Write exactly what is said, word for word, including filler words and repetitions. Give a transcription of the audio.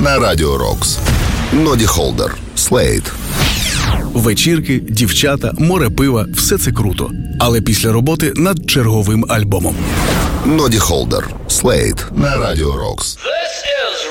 на Радіо Рокс. Ноді Холдер, Слейд. Вечірки, дівчата, море пива – все це круто. Але після роботи над черговим альбомом. Ноді Холдер, Слейд на Радіо Рокс.